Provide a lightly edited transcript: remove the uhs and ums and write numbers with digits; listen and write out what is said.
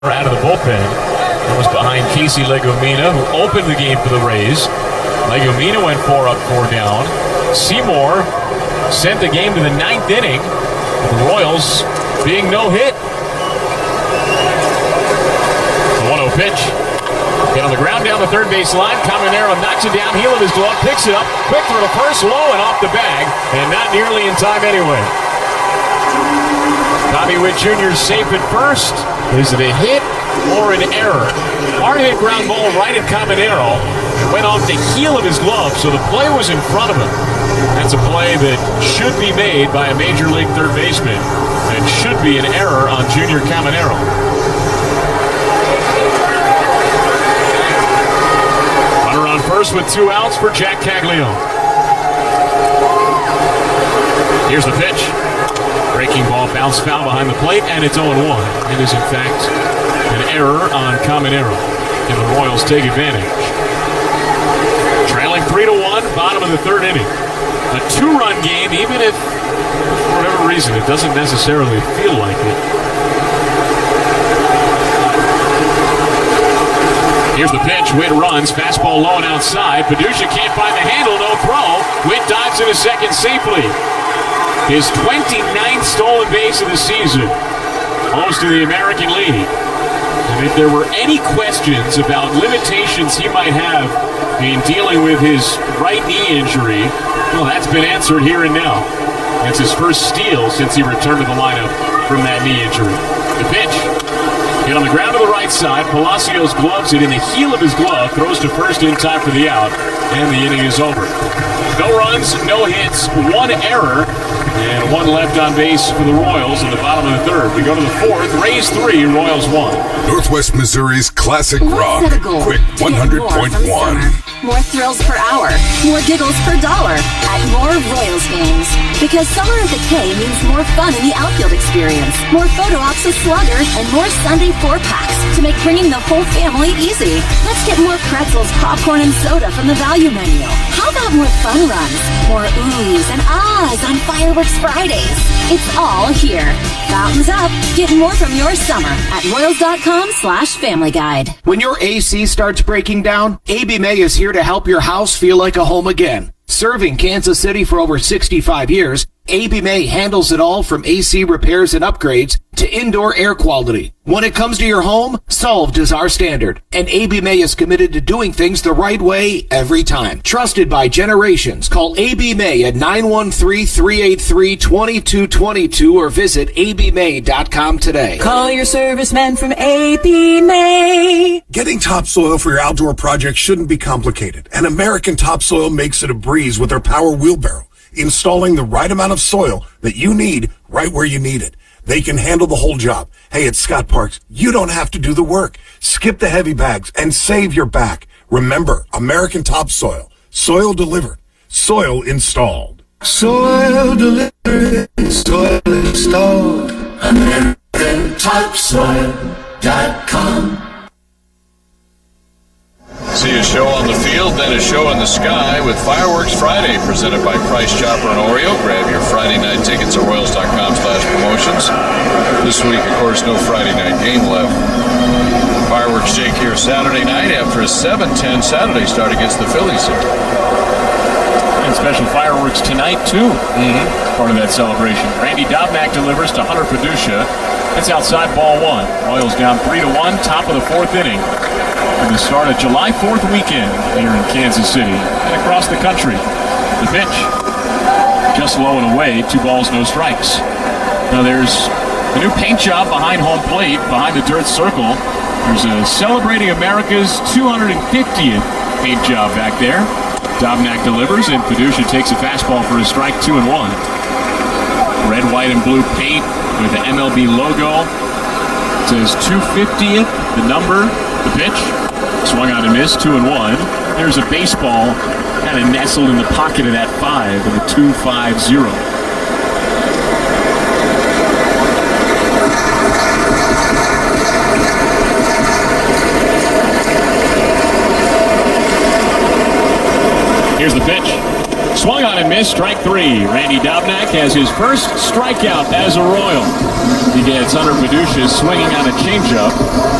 out of the bullpen. That was behind Casey Legumina, who opened the game for the Rays. Legumina went 4 up, 4 down. Seymour sent the game to the 9th inning. The Royals being no hit. The 1-0 pitch. Get on the ground down the third base line. Caminero knocks it down, heel of his glove, picks it up, quick through the first, low and off the bag, and not nearly in time anyway. Tommy Witt Jr. safe at first. Is it a hit or an error? Hard hit ground ball right at Caminero. It went off the heel of his glove, so the play was in front of him. That's a play that should be made by a major league third baseman and should be an error on Junior Caminero. Runner on first with 2 outs for Jack Caglione. Here's the pitch. Breaking ball bounced foul behind the plate, and it's 0-1. It is, in fact, an error on Caminero, and the Royals take advantage. Trailing 3-1, bottom of the third inning. A 2-run game, even if, for whatever reason, it doesn't necessarily feel like it. Here's the pitch. Witt runs. Fastball low and outside. Paducia can't find the handle. No throw. Witt dives into second safely. His 29th stolen base of the season. Close to the American League. And if there were any questions about limitations he might have in dealing with his right knee injury, well, that's been answered here and now. That's his first steal since he returned to the lineup from that knee injury. The pitch. Hit on the ground to the right side. Palacios gloves it in the heel of his glove. Throws to first in time for the out. And the inning is over. No runs, no hits, 1 error, and 1 left on base for the Royals in the bottom of the third. We go to the 4th. Rays 3, Royals 1. Northwest Missouri's classic rock. Quick 100.1. More thrills per hour, more giggles per dollar at more Royals games. Because summer at the K means more fun in the outfield experience, more photo ops with Slugger, and more Sunday 4-packs to make bringing the whole family easy. Let's get more pretzels, popcorn, and soda from the value menu. How about more fun runs, more oohs and ahs on Fireworks Fridays? It's all here. Fountains up. Get more from your summer at Royals.com/Family Guide. When your AC starts breaking down, AB May is here to help your house feel like a home again. Serving Kansas City for over 65 years, AB May handles it all from AC repairs and upgrades to indoor air quality. When it comes to your home, solved is our standard. And AB May is committed to doing things the right way every time. Trusted by generations. Call AB May at 913-383-2222 or visit abmay.com today. Call your serviceman from AB May. Getting topsoil for your outdoor project shouldn't be complicated. And American Topsoil makes it a breeze with their power wheelbarrow, installing the right amount of soil that you need right where you need it. They can handle the whole job. Hey, it's Scott Parks. You don't have to do the work. Skip the heavy bags and save your back. Remember, American Topsoil. Soil delivered. Soil installed. Soil delivered. Soil installed. AmericanTopsoil.com. See a show on the field, then a show in the sky with Fireworks Friday, presented by Price Chopper and Oreo. Grab your Friday night tickets at Royals.com/promotions. This week, of course, no Friday night game left. Fireworks Jake here Saturday night after a 7-10 Saturday start against the Phillies here. And special fireworks tonight, too. Part of that celebration. Randy Dobnak delivers to Hunter Paducia. That's outside ball 1. Royals down 3-1, top of the 4th inning. And the start of July 4th weekend here in Kansas City and across the country. The pitch, just low and away, 2 balls, no strikes. Now there's a new paint job behind home plate, behind the dirt circle. There's a Celebrating America's 250th paint job back there. Dobnak delivers, and Paducia takes a fastball for a strike, 2-1. Red, white, and blue paint with the MLB logo. It says 250th, the number, the pitch. Swung on and missed, 2-1. There's a baseball kind of nestled in the pocket of that 5 in the 2-5-0. Here's the pitch. Swung on and missed, strike three. Randy Dobnak has his first strikeout as a Royal. He gets Hunter Paducia swinging on a changeup.